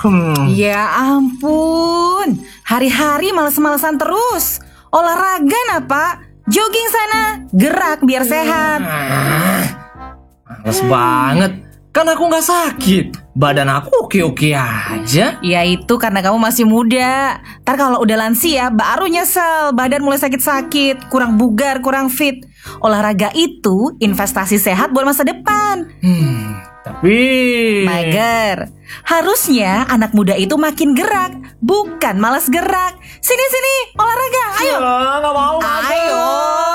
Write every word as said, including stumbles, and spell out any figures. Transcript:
Hmm. Ya ampun, hari-hari males-malesan terus. Olahraga nah Pak, jogging sana, gerak biar sehat. Males banget, kan aku gak sakit. Badan aku oke-oke aja. Ya itu karena kamu masih muda. Ntar kalau udah lansia baru nyesel badan mulai sakit-sakit, kurang bugar, kurang fit. Olahraga itu investasi sehat buat masa depan. Hmm, tapi... Mager. Harusnya anak muda itu makin gerak, bukan malas gerak. Sini-sini, olahraga, ayo. Ya, gak mau. Ayo.